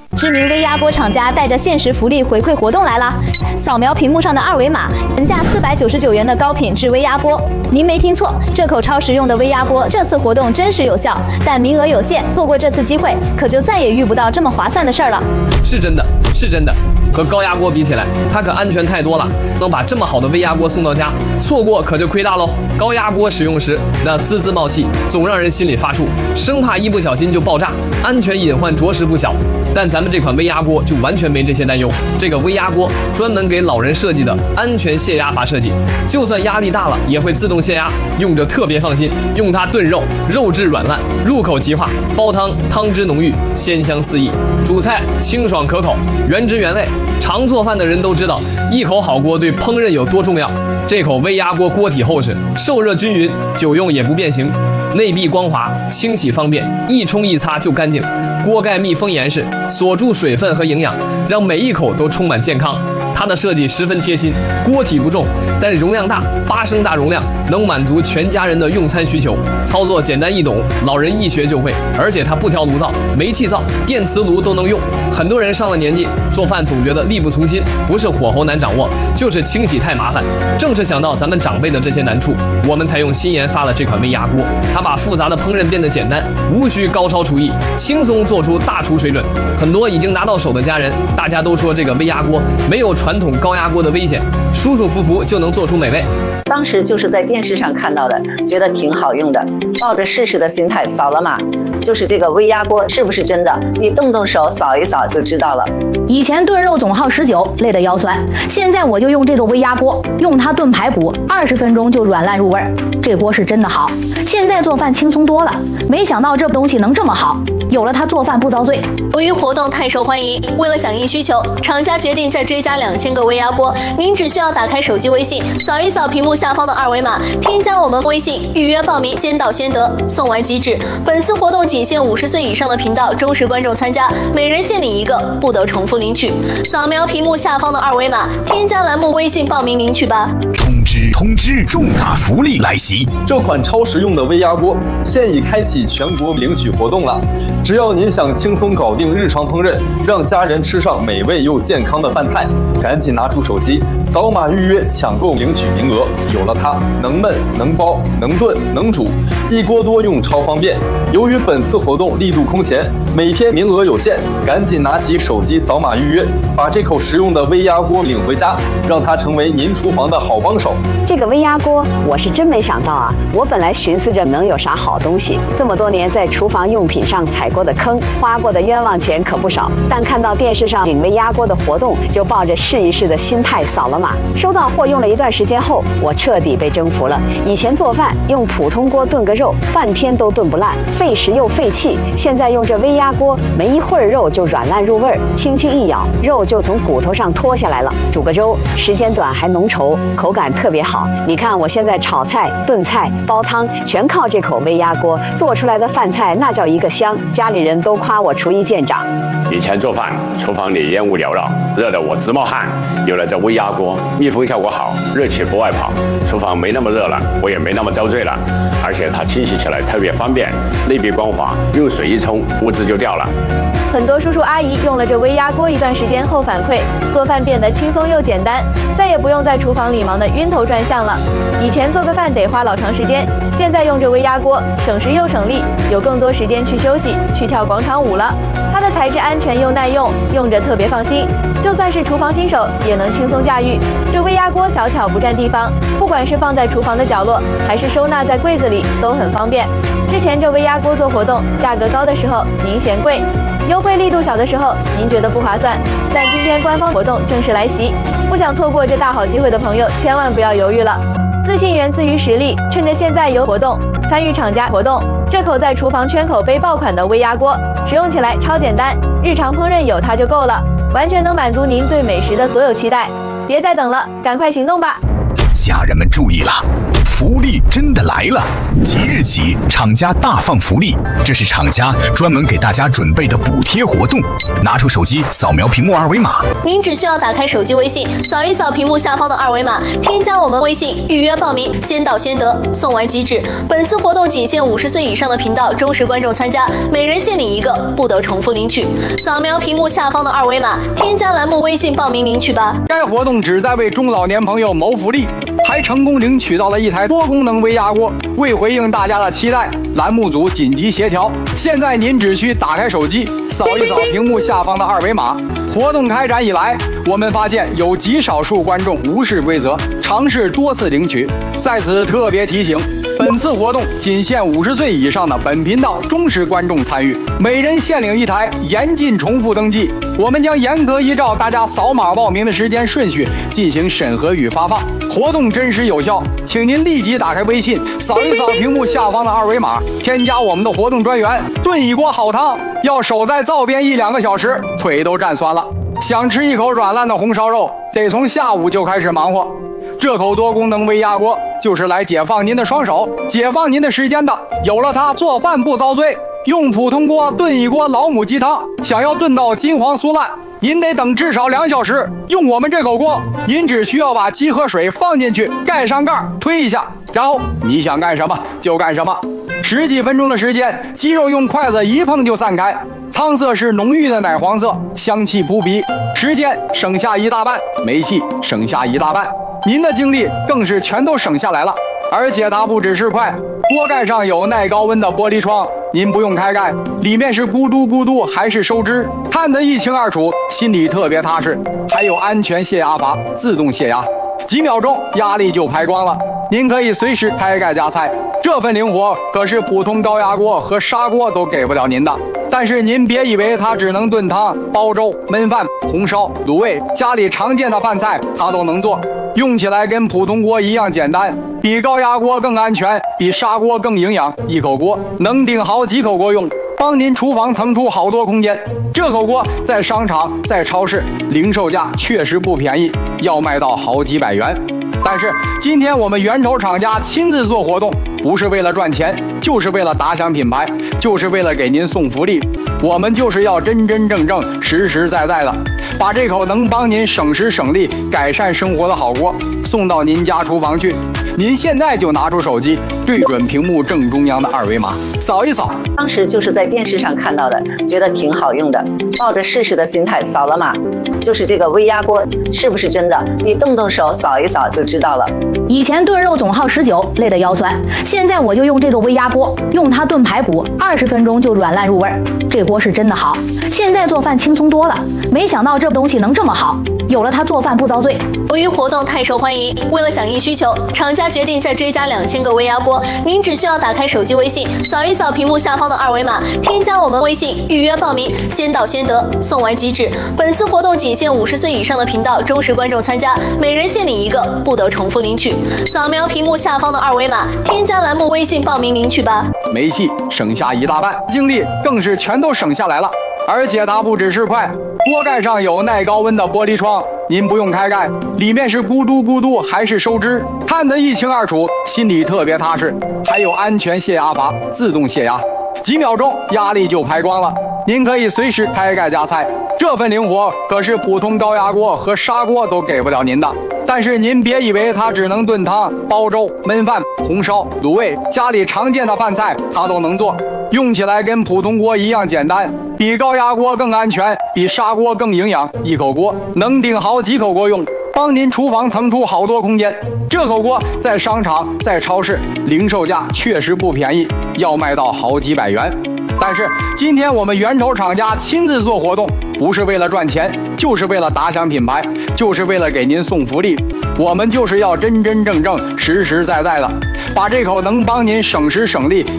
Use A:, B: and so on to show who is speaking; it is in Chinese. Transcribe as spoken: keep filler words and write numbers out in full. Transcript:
A: 知名微压锅厂家带着限时福利回馈活动来了，扫描屏幕上的二维码，原价四百九十九元的高品质微压锅，您没听错，这口超实用的微压锅，这次活动真实有效，但名额有限，错过这次机会，可就再也遇不到这么划算的事儿了。
B: 是真的，是真的，和高压锅比起来，它可安全太多了，能把这么好的微压锅送到家，错过可就亏大喽。高压锅使用时，那滋滋冒气，总让人心里发怵，生怕一不小心就爆炸，安全隐患着实不小。但咱们这款微压锅就完全没这些担忧。这个微压锅专门给老人设计的安全泄压阀设计，就算压力大了也会自动泄压，用着特别放心。用它炖肉，肉质软烂，入口即化；煲汤，汤汁浓郁，鲜香四溢；煮菜清爽可口，原汁原味。常做饭的人都知道，一口好锅对烹饪有多重要。这口微压锅锅体厚实，受热均匀，久用也不变形。内壁光滑，清洗方便，一冲一擦就干净。锅盖密封严实，锁住水分和营养，让每一口都充满健康。它的设计十分贴心，锅体不重，但容量大，八升大容量，能满足全家人的用餐需求。操作简单易懂，老人一学就会。而且它不挑炉灶，煤气灶、电磁炉都能用。很多人上了年纪，做饭总觉得力不从心，不是火候难掌握，就是清洗太麻烦。正是想到咱们长辈的这些难处，我们才用心研发了这款微压锅。它把复杂的烹饪变得简单，无需高超厨艺，轻松做出大厨水准。很多已经拿到手的家人，大家都说这个微压锅没有传统高压锅的危险，舒舒服服就能做出美味。
C: 当时就是在电视上看到的，觉得挺好用的，抱着试试的心态扫了码。就是这个微压锅是不是真的？你动动手扫一扫就知道了。
D: 以前炖肉总耗十九，累得腰酸，现在我就用这个微压锅，用它炖排骨，二十分钟就软烂入味儿。这锅是真的好，现在做饭轻松多了。没想到这东西能这么好，有了它做饭不遭罪。
E: 由于活动太受欢迎，为了响应需求，厂家决定再追加两千个微压锅。您只需要打开手机微信，扫一扫屏幕下方的二维码，添加我们微信预约报名，先到先得，送完即止。本次活动仅限五十岁以上的频道忠实观众参加，每人限领一个，不得重复领取。扫描屏幕下方的二维码，添加栏目微信报名领取吧。
F: 通知通知，重大福利来袭！
G: 这款超实用的微压锅现已开启全国领取活动了。只要您想轻松搞定日常烹饪，让家人吃上美味又健康的饭菜，赶紧拿出手机扫码预约抢购领取名额。有了它，能焖能煲能炖能煮，一锅多用超方便。由于本次活动力度空前，每天名额有限，赶紧拿起手机扫码预约，把这口实用的微压锅领回家，让它成为您厨房的好帮手。
H: 这个微压锅我是真没想到啊！我本来寻思着能有啥好东西，这么多年在厨房用品上踩过的坑，花过的冤枉钱可不少。但看到电视上领微压锅的活动，就抱着试一试的心态扫了码。收到货用了一段时间后，我彻底被征服了。以前做饭用普通锅炖个肉，半天都炖不烂，费时又费气。现在用这微压锅，没一会儿肉就软烂入味儿，轻轻一咬，肉就从骨头上脱下来了。煮个粥，时间短还浓稠，口感特别好。你看我现在炒菜、炖菜、煲汤，全靠这口微压锅做出来的饭菜，那叫一个香，家里人都夸我厨艺见长。
I: 以前做饭，厨房里烟雾缭绕，热得我直冒汗。有了这微压锅，密封效果好，热气不外跑，厨房没那么热了，我也没那么遭罪了。而且它清洗起来特别方便，内壁光滑，用水一冲，污渍就掉了。
J: 很多叔叔阿姨用了这微压锅一段时间后反馈，做饭变得轻松又简单，再也不用在厨房里忙得晕头转向了。以前做个饭得花老长时间，现在用这微压锅，省时又省力，有更多时间去休息，去跳广场舞了。它的材质安全又耐用，用着特别放心，就算是厨房新手也能轻松驾驭。这微压锅小巧不占地方，不管是放在厨房的角落，还是收纳在柜子里，都很方便。之前这微压锅做活动，价格高的时候您嫌贵，优惠力度小的时候您觉得不划算，但今天官方活动正式来袭，不想错过这大好机会的朋友千万不要犹豫了。自信源自于实力，趁着现在有活动，参与厂家活动。这口在厨房圈口杯爆款的微压锅，使用起来超简单，日常烹饪有它就够了，完全能满足您对美食的所有期待。别再等了，赶快行动吧！
F: 家人们注意了，福福利真的来了！即日起，厂家大放福利，这是厂家专门给大家准备的补贴活动。拿出手机，扫描屏幕二维码。
E: 您只需要打开手机微信，扫一扫屏幕下方的二维码，添加我们微信预约报名，先到先得，送完即止。本次活动仅限五十岁以上的频道忠实观众参加，每人限领一个，不得重复领取。扫描屏幕下方的二维码，添加栏目微信报名领取吧。
K: 该活动旨在为中老年朋友谋福利，还成功领取到了一台多功能微压锅。为回应大家的期待，栏目组紧急协调。现在您只需打开手机，扫一扫屏幕下方的二维码。活动开展以来，我们发现有极少数观众无视规则，尝试多次领取。在此特别提醒，本次活动仅限五十岁以上的本频道忠实观众参与，每人限领一台，严禁重复登记。我们将严格依照大家扫码报名的时间顺序进行审核与发放，活动真实有效，请您立即打开微信，扫一扫屏幕下方的二维码，添加我们的活动专员。炖一锅好汤要守在灶边一两个小时，腿都站酸了。想吃一口软烂的红烧肉，得从下午就开始忙活。这口多功能微压锅就是来解放您的双手，解放您的时间的。有了它，做饭不遭罪。用普通锅炖一锅老母鸡汤，想要炖到金黄酥烂，您得等至少两小时。用我们这口锅，您只需要把鸡和水放进去，盖上盖，推一下，然后你想干什么就干什么。十几分钟的时间，鸡肉用筷子一碰就散开，汤色是浓郁的奶黄色，香气扑鼻，时间省下一大半，煤气省下一大半，您的精力更是全都省下来了。而且它不只是快，锅盖上有耐高温的玻璃窗，您不用开盖，里面是咕嘟咕嘟还是收汁，看得一清二楚，心里特别踏实。还有安全泄压阀，自动泄压，几秒钟压力就排光了，您可以随时开盖加菜。这份灵活可是普通高压锅和砂锅都给不了您的。但是您别以为它只能炖汤、煲粥、焖饭、红烧、卤味，家里常见的饭菜它都能做，用起来跟普通锅一样简单，比高压锅更安全，比砂锅更营养。一口锅能顶好几口锅用，帮您厨房腾出好多空间。这口锅在商场、在超市零售价确实不便宜，要卖到好几百元。但是今天我们源头厂家亲自做活动，不是为了赚钱，就是为了打响品牌，就是为了给您送福利。我们就是要真真正正、实实在在的把这口能帮您省时省力、改善生活的好锅送到您家厨房去。您现在就拿出手机，对准屏幕正中央的二维码，扫一扫。
C: 当时就是在电视上看到的，觉得挺好用的，抱着试试的心态扫了码。就是这个微压锅是不是真的？你动动手扫一扫就知道了。
D: 以前炖肉总耗十九，累得腰酸。现在我就用这个微压锅，用它炖排骨，二十分钟就软烂入味儿。这锅是真的好，现在做饭轻松多了。没想到这东西能这么好，有了它做饭不遭罪。
E: 由于活动太受欢迎，为了响应需求，厂家决定再追加两千个微压锅。您只需要打开手机微信，扫一扫屏幕下方的二维码，添加我们微信预约报名，先到先得，送完即止。本次活动仅限五十岁以上的频道忠实观众参加，每人限领一个，不得重复领取。扫描屏幕下方的二维码，添加栏目微信报名领取吧。
K: 煤气省下一大半，精力更是全都省下来了。而且它不只是快，锅盖上有耐高温的玻璃窗，您不用开盖，里面是咕嘟咕嘟还是收汁，看得一清二楚，心里特别踏实。还有安全泄压阀，自动泄压，几秒钟压力就排光了，您可以随时开盖加菜。这份灵活可是普通高压锅和砂锅都给不了您的。但是您别以为它只能炖汤、煲粥、焖饭、红烧、卤味，家里常见的饭菜它都能做，用起来跟普通锅一样简单，比高压锅更安全，比砂锅更营养。一口锅能顶好几口锅用，帮您厨房腾出好多空间。这口锅在商场、在超市零售价确实不便宜，要卖到好几百元。但是今天我们源头厂家亲自做活动，不是为了赚钱，就是为了打响品牌，就是为了给您送福利。我们就是要真真正正、实实在在的把这口能帮您省时省力、